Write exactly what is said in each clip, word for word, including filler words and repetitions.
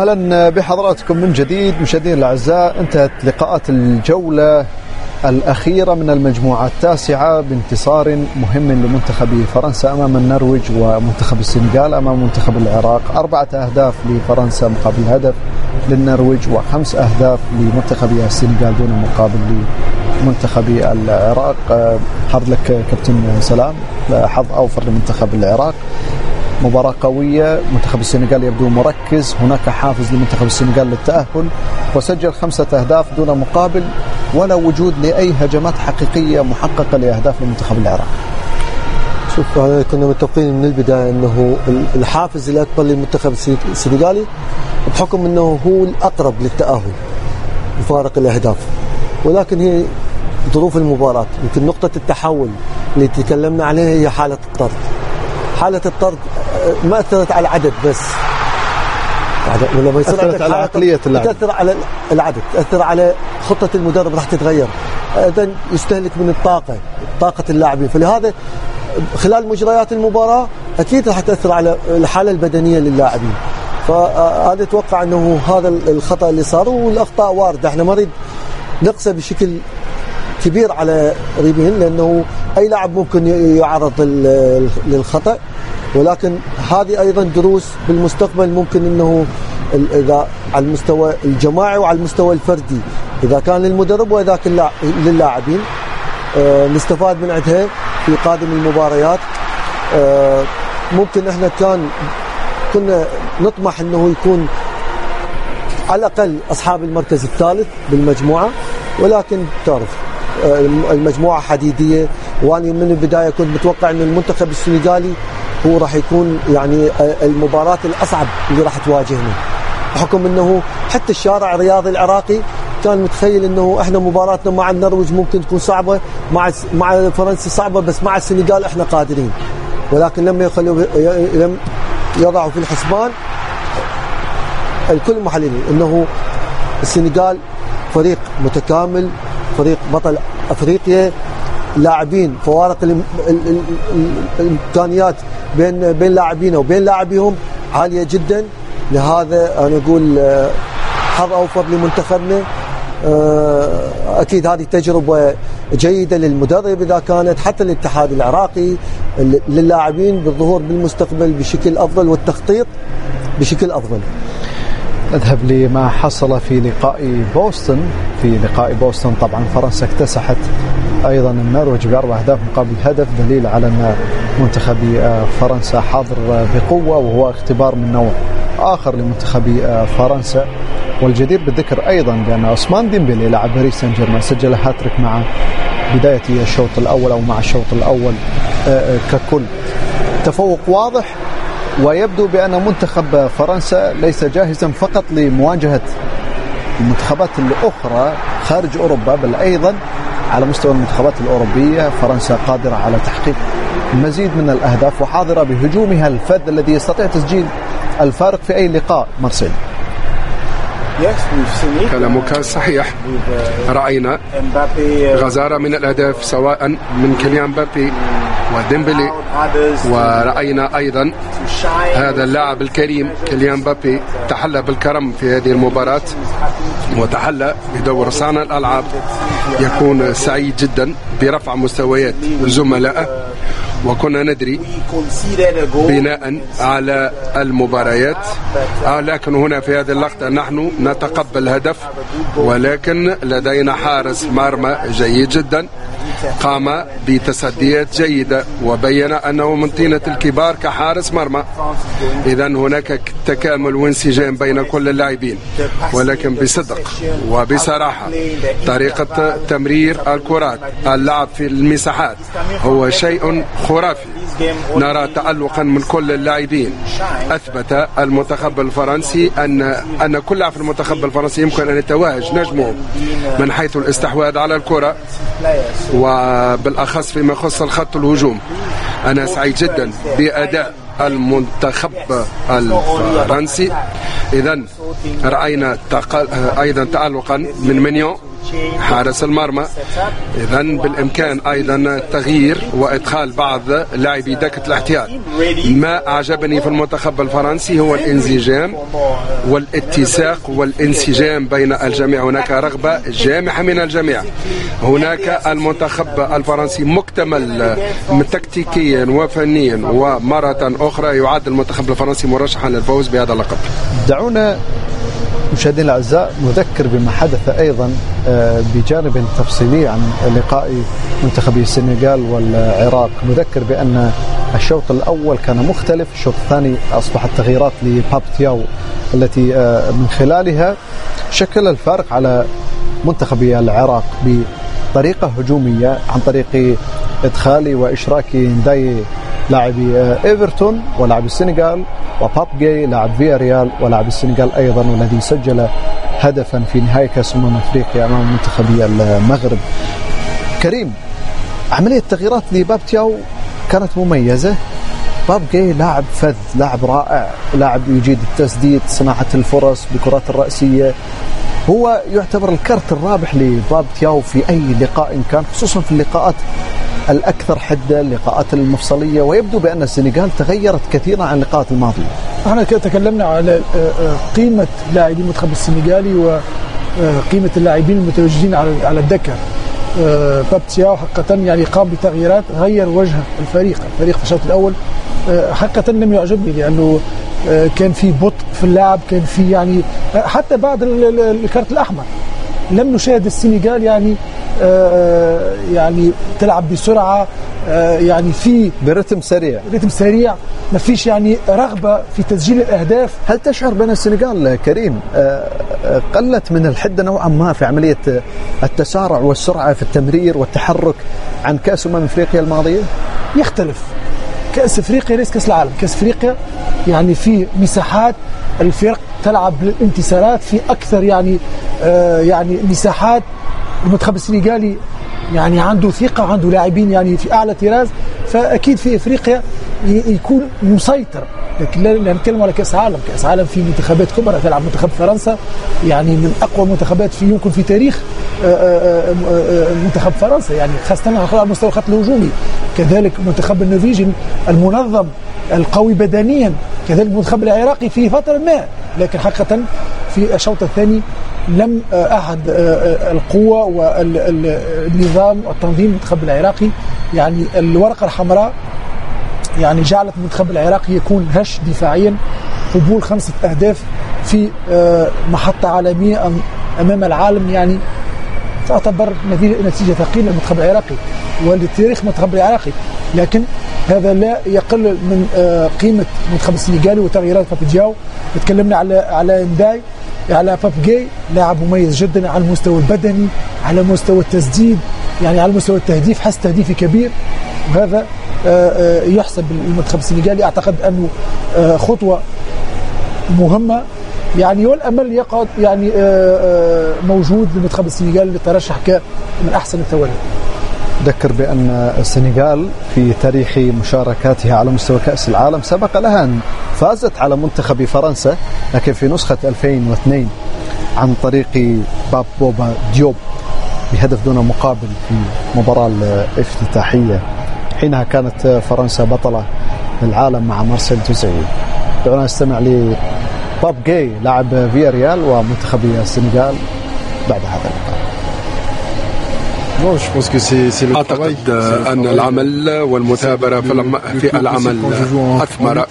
أهلا بحضراتكم من جديد مشاهدينا الأعزاء. انتهت لقاءات الجولة الأخيرة من المجموعة التاسعة بانتصار مهم لمنتخب فرنسا أمام النرويج ومنتخب السنغال أمام منتخب العراق. أربعة أهداف لفرنسا مقابل هدف للنرويج وخمس أهداف لمنتخب السنغال دون مقابل لمنتخب العراق. حظ لك كابتن سلام، حظ أوفر لمنتخب العراق. مباراة قوية، منتخب السنغال يبدو مركز، هناك حافز لمنتخب السنغال للتأهل، وسجل خمسة أهداف دون مقابل ولا وجود لأي هجمات حقيقية محققة لأهداف لمنتخب العراق. شوف، كنا متفقين من البداية أنه الحافز الأكبر للمنتخب السنغالي بحكم أنه هو الأقرب للتأهل بفارق الأهداف، ولكن هي ظروف المباراة. يمكن نقطة التحول اللي تكلمنا عليها هي حالة الطرد. حالة الطرد ما أثرت على العدد بس، ولما أثرت على عقلية اللاعب، تأثر على العدد، تأثر على خطة المدرب راح تتغير، إذن يستهلك من الطاقة طاقة اللاعبين. فلهذا خلال مجريات المباراة أكيد راح تأثر على الحالة البدنية للاعبين. فهذا أتوقع أنه هذا الخطأ اللي صار، والأخطاء واردة. احنا ما نريد نقسى بشكل كبير على ريبين، لأنه أي لاعب ممكن يعرض للخطأ، ولكن هذه أيضا دروس بالمستقبل ممكن أنه إذا على المستوى الجماعي وعلى المستوى الفردي، إذا كان للمدرب وإذا كان للاعبين، نستفاد من عندها في قادم المباريات. ممكن احنا كان كنا نطمح أنه يكون على الأقل أصحاب المركز الثالث بالمجموعة، ولكن تعرف المجموعة حديدية، وأنا من البداية كنت متوقع أن المنتخب السنغالي هو راح يكون يعني المباراة الأصعب اللي راح تواجهنا، بحكم أنه حتى الشارع الرياضي العراقي كان متخيل أنه إحنا مباراتنا مع النرويج ممكن تكون صعبة، مع مع فرنسا صعبة، بس مع السنغال إحنا قادرين. ولكن لما يخلوا لم يضعوا في الحسبان الكل محللين أنه السنغال فريق متكامل، فريق بطل أفريقيا، لاعبين فوارق الإمكانيات بين بين لاعبينا وبين لاعبيهم عالية جدا. لهذا أنا أقول حظ أوفر لمنتخبنا. أكيد هذه تجربة جيدة للمدرب إذا كانت، حتى للاتحاد العراقي، للاعبين بالظهور بالمستقبل بشكل أفضل والتخطيط بشكل أفضل. نذهب لما حصل في لقاء بوسطن. في لقاء بوسطن طبعا فرنسا اكتسحت أيضا النرويج بأربع أهداف مقابل هدف، دليل على أن منتخب فرنسا حاضر بقوة، وهو اختبار من نوع آخر لمنتخب فرنسا. والجدير بالذكر أيضا بأن عثمان ديمبلي لاعب باريس سان جيرمان سجل هاتريك مع بداية الشوط الأول أو مع الشوط الأول ككل. تفوق واضح، ويبدو بأن منتخب فرنسا ليس جاهزا فقط لمواجهة المنتخبات الأخرى خارج أوروبا، بل أيضا على مستوى المنتخبات الأوروبية فرنسا قادرة على تحقيق المزيد من الأهداف، وحاضرة بهجومها الفذ الذي يستطيع تسجيل الفارق في أي لقاء. مارسيل. كلامك صحيح، رأينا غزارة من الأهداف سواء من كيليان مبابي وديمبلي، ورأينا أيضا هذا اللاعب الكريم كيليان مبابي تحلى بالكرم في هذه المباراة، وتحلى بدور صانع الألعاب. يكون سعيد جدا برفع مستويات زملائه، وكنا ندري بناء على المباريات، لكن هنا في هذه اللقطة نحن نتقبل هدف، ولكن لدينا حارس مرمى جيد جدا قام بتصديات جيدة وبين أنه من طينة الكبار كحارس مرمى. إذن هناك تكامل وانسجام بين كل اللاعبين، ولكن بصدق وبصراحة طريقة تمرير الكرات، اللعب في المساحات هو شيء خرافي. نرى تألقا من كل اللاعبين. أثبت المنتخب الفرنسي أن أن كل لاعب في المنتخب الفرنسي يمكن أن يتوهج نجمه من حيث الاستحواذ على الكرة، وبالأخص فيما يخص الخط الهجوم. أنا سعيد جدا بأداء المنتخب الفرنسي. إذن رأينا أيضا تألقا من مينيون حارس المرمى. إذن بالإمكان أيضا تغيير وإدخال بعض لاعبي دكة الاحتياط. ما أعجبني في المنتخب الفرنسي هو الانسجام والاتساق والانسجام بين الجميع. هناك رغبة جامحة من الجميع. هناك المنتخب الفرنسي مكتمل تكتيكيا وفنيا، ومرة أخرى يعد المنتخب الفرنسي مرشحا للفوز بهذا اللقب. دعونا مشاهدينا الأعزاء نذكر بما حدث أيضا بجانب تفصيلي عن لقاء منتخبي السنغال والعراق. نذكر بأن الشوط الأول كان مختلف، الشوط الثاني أصبحت تغييرات لباب تياو التي من خلالها شكل الفارق على منتخبي العراق بطريقة هجومية عن طريق إدخال وإشراك نداي لاعبي إيفرتون ولاعب السنغال، وباب جاي لاعب فياريال ولاعب السنغال أيضا، والذي سجل هدفا في نهاية كأس أمم أفريقيا أمام منتخبي المغرب. كريم، عملية تغييرات لباب تياو كانت مميزة. باب جاي لاعب فذ، لاعب رائع، لاعب يجيد التسديد، صناعة الفرص بكرات الرأسية. هو يعتبر الكرت الرابح لباب تياو في أي لقاء كان، خصوصا في اللقاءات الأكثر حدة، اللقاءات المفصلية. ويبدو بأن السنغال تغيرت كثيرا عن اللقاءات الماضية. احنا تكلمنا على قيمة لاعبي المنتخب السنغالي وقيمة اللاعبين المتواجدين على على الدكة. باب تياو حقا يعني قام بتغييرات غير وجه الفريق. الفريق في الشوط الأول حقا لم يعجبني، لأنه كان في بطء في اللعب، كان في يعني حتى بعد الكارت الأحمر لم نشاهد السنغال يعني آه يعني تلعب بسرعة، آه يعني في برتم سريع رتم سريع، ما فيش يعني رغبة في تسجيل الأهداف. هل تشعر بأن السنغال كريم آه قلت من الحدة نوعا ما في عملية التسارع والسرعة في التمرير والتحرك عن كأس أمم أفريقيا الماضية؟ يختلف. كأس أفريقيا ليس كأس العالم. كأس أفريقيا يعني في مساحات، الفرق تلعب للانتصارات في أكثر يعني آه يعني مساحات. المنتخب السنغالي يعني عنده ثقة، عنده لاعبين يعني في أعلى طراز، فأكيد في إفريقيا يكون مسيطر. لكن لا نتكلم على كأس عالم. كأس عالم في منتخبات كبرى، تلعب منتخب فرنسا يعني من أقوى منتخبات في يمكن في تاريخ منتخب فرنسا، يعني خاصة على مستوى الخط الهجومي. كذلك منتخب النرويج المنظم القوي بدنيا، كذلك المنتخب العراقي في فترة ما. لكن حقيقة في الشوط الثاني لم أحد القوة والنظام والتنظيم المنتخب العراقي، يعني الورقة الحمراء يعني جعلت المنتخب العراقي يكون هش دفاعيا. قبول خمسة أهداف في محطة عالمية أمام العالم يعني تعتبر نتيجة ثقيلة للمنتخب العراقي ولتاريخ المنتخب العراقي. لكن هذا لا يقل من قيمة المنتخب السنغالي وتغييرات باب جاو. تكلمنا على على نداي، على باب جاي، لاعب مميز جدا على المستوى البدني، على مستوى التسديد، يعني على مستوى التهديف، حس تهديفي كبير، وهذا يحسب المنتخب السنغالي. أعتقد أنه خطوة مهمة يعني، والأمل يقعد يعني موجود للمنتخب السنغالي للترشح كمن أحسن الثواني. ذكر بأن السنغال في تاريخ مشاركاتها على مستوى كأس العالم سبق لها أن فازت على منتخب فرنسا، لكن في نسخة ألفين واثنين عن طريق باب بوبا ديوب بهدف دون مقابل في مباراة الافتتاحية. حينها كانت فرنسا بطلة العالم مع مارسيل دوزي. دعونا نستمع لباب جاي لاعب فياريال ومنتخب السنغال بعد هذا اللقاء. أعتقد أن العمل والمثابرة في العمل أثمر.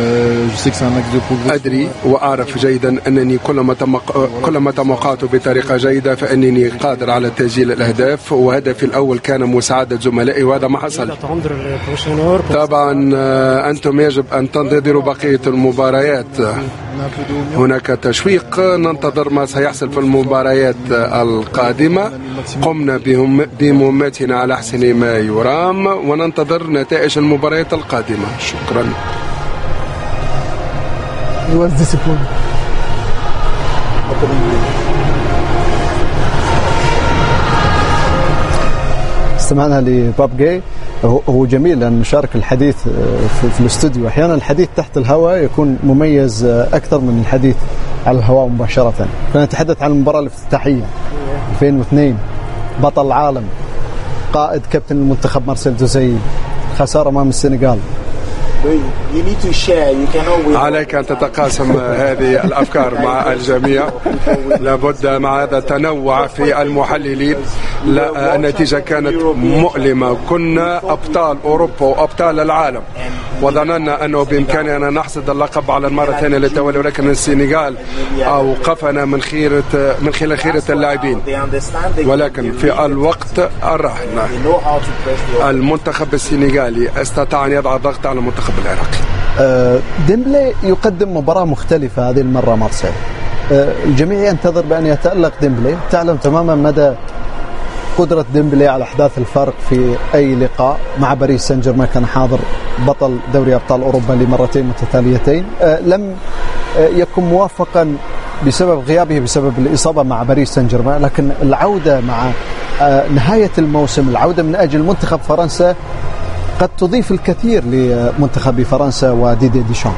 أدري وأعرف جيدا أنني كلما كلما تموقعت بطريقة جيدة فإنني قادر على تسجيل الأهداف، وهدفي الأول كان مساعدة زملائي وهذا ما حصل. طبعا أنتم يجب أن تنتظروا بقية المباريات. هناك تشويق، ننتظر ما سيحصل في المباريات القادمة. قمنا بمهمتنا على أحسن ما يرام وننتظر نتائج المباريات القادمة. شكرا. He was disciplined. استمعنا لباب جاي. هو جميل أن نشارك الحديث في الاستوديو. أحيانا الحديث تحت الهواء يكون مميز أكثر من الحديث على الهواء مباشرة. فنتحدث عن المباراة الافتتاحية ألفين واثنين بطل العالم، قائد كابتن المنتخب مارسيل دوزي، خسارة أمام السنغال. عليك أن تتقاسم هذه الأفكار مع الجميع. لابد مع هذا التنوع في المحللين. لا النتيجة كانت مؤلمة، كنا أبطال أوروبا وأبطال العالم وظننا أنه بإمكاننا نحصد اللقب على المرة الثانية للتوالي، ولكن السنغال أوقفنا من خيرة من خلال خيرة اللاعبين. ولكن في الوقت الراهن المنتخب السنغالي استطاع أن يضع ضغط على المنتخب العراقي. ديمبلي يقدم مباراة مختلفة هذه المرة مارسيل. الجميع ينتظر بأن يتألق ديمبلي. تعلم تماما مدى قدرة ديمبلي على إحداث الفرق في أي لقاء. مع باريس سان جيرمان كان حاضر بطل دوري أبطال أوروبا لمرتين متتاليتين، لم يكن موفقا بسبب غيابه بسبب الإصابة مع باريس سان جيرمان، لكن العودة مع نهاية الموسم، العودة من أجل منتخب فرنسا قد تضيف الكثير لمنتخب فرنسا وديدي ديشان.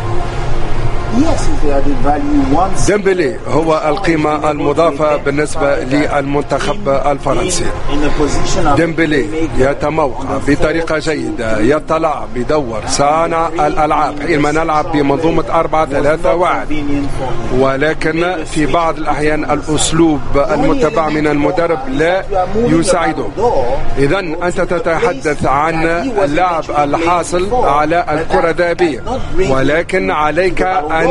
ديمبلي هو القيمة المضافة بالنسبة للمنتخب الفرنسي. ديمبلي يتموقع بطريقة جيدة، يطلع بدور صانع الألعاب حينما نلعب بمنظومة أربعة ثلاثة واحد، ولكن في بعض الأحيان الأسلوب المتبع من المدرب لا يساعده. إذن أنت تتحدث عن اللاعب الحاصل على الكرة الذهبية، ولكن عليك أن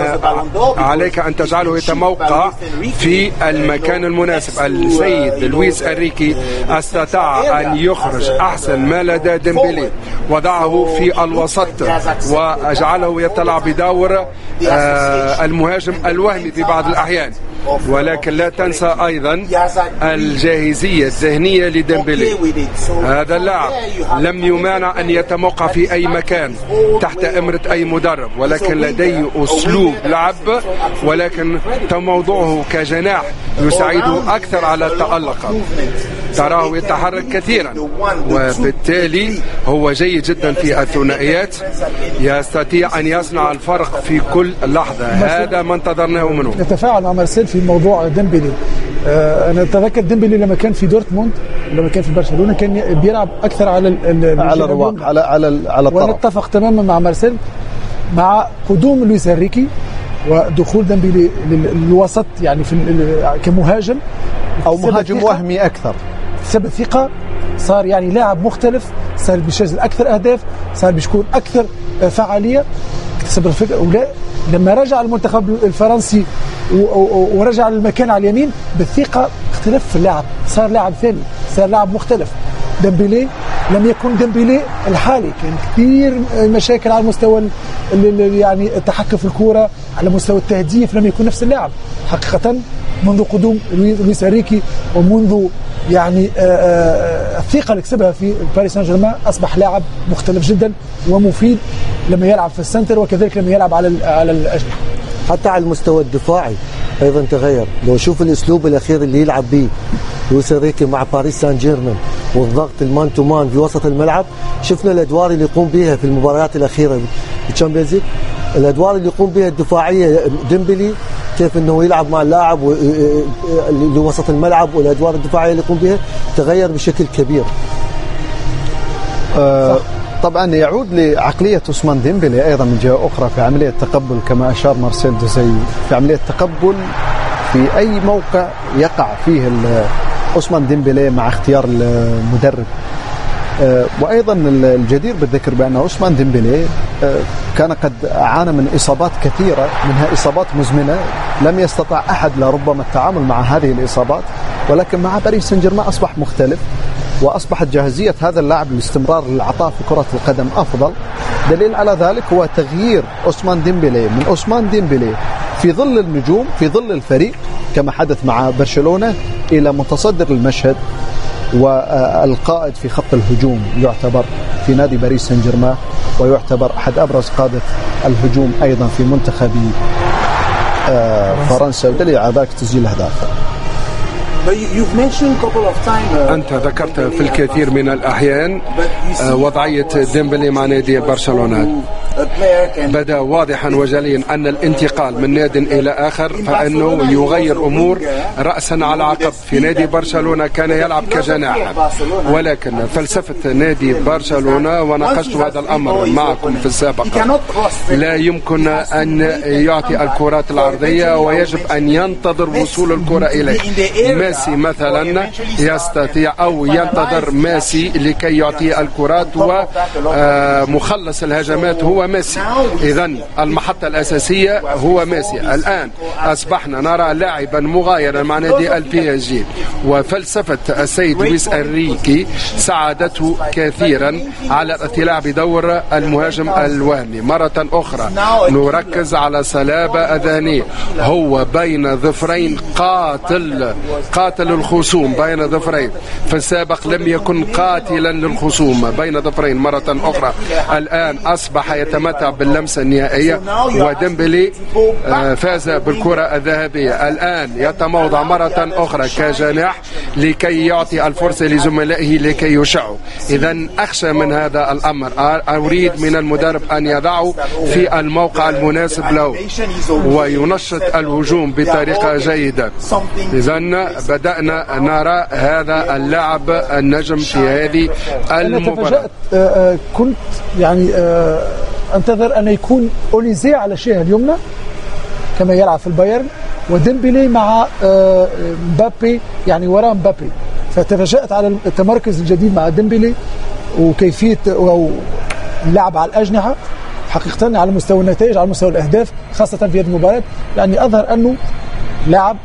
عليك أن تجعله يتموقع في المكان المناسب. السيد لويس أنريكي استطاع أن يخرج أحسن ما لدى ديمبلي، وضعه في الوسط وجعله يطلع بدور المهاجم الوهمي في بعض الأحيان. ولكن لا تنسى أيضا الجاهزية الذهنية لديمبلي. هذا اللاعب لم يمانع أن يتموقع في أي مكان تحت أمرة أي مدرب، ولكن لديه أسلوب لعب، ولكن تموضعه كجناح يساعده أكثر على التألق. تراه يتحرك كثيرا، وبالتالي هو جيد جدا في الثنائيات، يستطيع أن يصنع الفرق في كل لحظة. هذا ما انتظرناه منه. يتفاعل مع مارسيل في موضوع ديمبلي. آه أنا أتذكر ديمبلي لما كان في دورتموند، لما كان في برشلونة، كان بيلعب أكثر على ال على الرواق، على على على الطرف. ونتفق تماما مع مارسيل مع قدوم لويس انريكي ودخول ديمبلي للوسط، يعني في كمهاجم أو مهاجم وهمي أكثر، سبب ثقة، صار يعني لاعب مختلف، صار بيسجل أكثر أهداف، صار بيكون أكثر فعالية، اكتسب الفكرة. ولا لما رجع المنتخب الفرنسي ورجع للمكان على اليمين بالثقة، اختلف في اللاعب، صار لاعب ثاني، صار لاعب مختلف. ديمبلي لم يكن ديمبلي الحالي، كان كثير مشاكل على المستوى يعني التحكم في الكرة، على مستوى التهديف لم يكن نفس اللاعب حقيقة منذ قدوم لويس انريكي، ومنذ يعني الثقة اللي كسبها في باريس سان جيرمان. أصبح لاعب مختلف جدا ومفيد لما يلعب في السنتر، وكذلك لما يلعب على على الأجنحة. حتى على المستوى الدفاعي أيضا تغير. لو شوف الأسلوب الأخير اللي يلعب به لويس انريكي مع باريس سان جيرمان والضغط المان تو مان في وسط الملعب، شفنا الأدوار اللي يقوم بها في المباريات الأخيرة بالتشامبيونز ليج، الأدوار اللي يقوم بها الدفاعية ديمبلي، كيف انه يلعب مع اللاعب لوسط الملعب، والادوار الدفاعيه اللي يقوم بها تغير بشكل كبير. أه طبعا يعود لعقليه عثمان ديمبلي ايضا من جهه اخرى في عمليه تقبل، كما اشار مارسيل دوزي، في عمليه تقبل في اي موقع يقع فيه عثمان ديمبلي مع اختيار المدرب. وأيضا الجدير بالذكر بأن عثمان ديمبلي كان قد عانى من إصابات كثيرة، منها إصابات مزمنة لم يستطع أحد لربما التعامل مع هذه الإصابات، ولكن مع باريس سان جيرمان أصبح مختلف، وأصبحت جاهزية هذا اللاعب للاستمرار للعطاء في كرة القدم أفضل. دليل على ذلك هو تغيير عثمان ديمبلي من عثمان ديمبلي في ظل النجوم، في ظل الفريق كما حدث مع برشلونة، إلى متصدر المشهد والقائد في خط الهجوم، يعتبر في نادي باريس سان جيرمان، ويعتبر أحد أبرز قادة الهجوم أيضا في منتخب فرنسا، ودليل على ذلك تسجيل أهداف. أنت ذكرت في الكثير من الأحيان وضعية ديمبلي مع نادي برشلونة. بدا واضحا وجليا أن الانتقال من ناد إلى آخر فإنه يغير أمور رأسا على عقب. في نادي برشلونة كان يلعب كجناح، ولكن فلسفة نادي برشلونة وناقشت هذا الأمر معكم في السابق، لا يمكن أن يعطي الكرات العرضية ويجب أن ينتظر وصول الكرة إليه. ميسي مثلا يستطيع أو ينتظر ميسي لكي يعطي الكرات، ومخلص الهجمات هو ميسي. إذن المحطة الأساسية هو ميسي. الآن أصبحنا نرى لاعبا مغايرا مع نادي البي اس جي، وفلسفة السيد لويس انريكي ساعدته كثيرا على الاطلاع بدور المهاجم الوهمي. مرة أخرى نركز على صلابة أذهانية، هو بين ظفرين قاتل قاتل الخصوم بين ظفرين. في السابق لم يكن قاتلا للخصوم بين ظفرين. مرة أخرى الآن أصبح يتمتع باللمسة النهائية، وديمبلي فاز بالكرة الذهبية. الآن يتموضع مرة أخرى كجناح لكي يعطي الفرصة لزملائه لكي يشعوا. إذن أخشى من هذا الأمر، أريد من المدرب أن يضعه في الموقع المناسب له وينشط الهجوم بطريقة جيدة. إذن بدأنا نرى هذا اللاعب النجم في هذه المباراة. أنا كنت يعني انتظر أن يكون أوليزي على الشيء اليمنى كما يلعب في البايرن، وديمبلي مع مبابي يعني وراء مبابي. فتفاجأت على التمركز الجديد مع ديمبلي وكيفية اللعب على الأجنحة. حقيقة على مستوى النتائج، على مستوى الأهداف، خاصة في هذه المباراة، يعني أظهر أنه لاعب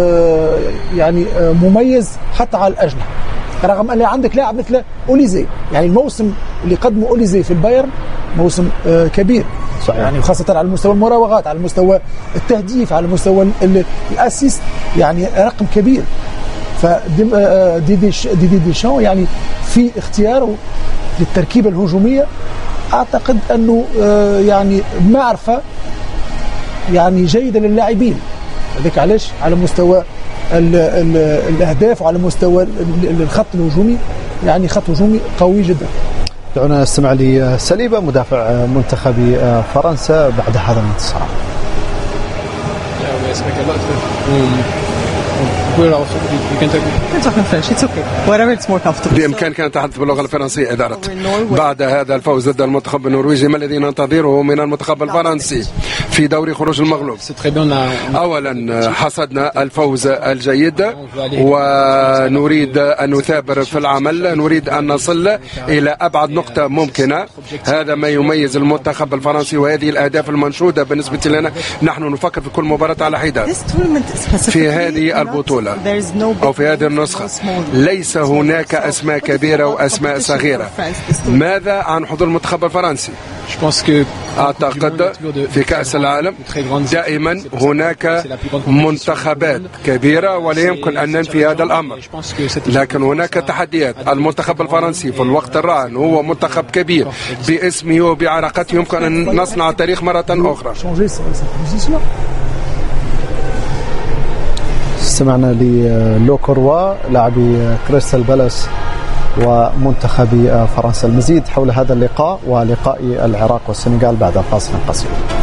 يعني مميز حتى على الأجنحة، رغم أن عندك لاعب مثل أوليزي. يعني الموسم اللي قدمه أوليزي في البايرن موسم كبير صحيح. يعني خاصة على مستوى المراوغات، على مستوى التهديف، على مستوى الأسيست، يعني رقم كبير. فديدي دي ديشان يعني في اختياره للتركيبة الهجومية أعتقد أنه يعني معرفة يعني جيدة للاعبين. ذلك علاش على مستوى ال ال الأهداف وعلى مستوى الخط الهجومي، يعني خط هجومي قوي جدا. دعونا نستمع لسليبة مدافع منتخب فرنسا بعد هذا الانتصار. بإمكانك أن تتحدث باللغة الفرنسية إذا أردت. بعد هذا الفوز ضد المنتخب النرويجي، ما الذي ننتظره من المنتخب الفرنسي في دوري خروج المغلوب؟ أولا حصدنا الفوز الجيد ونريد أن نثابر في العمل، نريد أن نصل إلى أبعد نقطة ممكنة. هذا ما يميز المنتخب الفرنسي وهذه الأهداف المنشودة بالنسبة لنا. نحن نفكر في كل مباراة على حدة. في هذه البطولة أو في هذه النسخة ليس هناك أسماء كبيرة وأسماء صغيرة. ماذا عن حضور المنتخب الفرنسي؟ أعتقد في كأس العالم دائما هناك منتخبات كبيرة ولا يمكن أن ننفي هذا الأمر، لكن هناك تحديات. المنتخب الفرنسي في الوقت الراهن هو منتخب كبير باسمه وبعراقته، يمكن أن نصنع تاريخ مرة أخرى. استمعنا للو كوروا لاعبي كريستال بالاس ومنتخب فرنسا. المزيد حول هذا اللقاء ولقاء العراق والسنغال بعد فاصل قصير.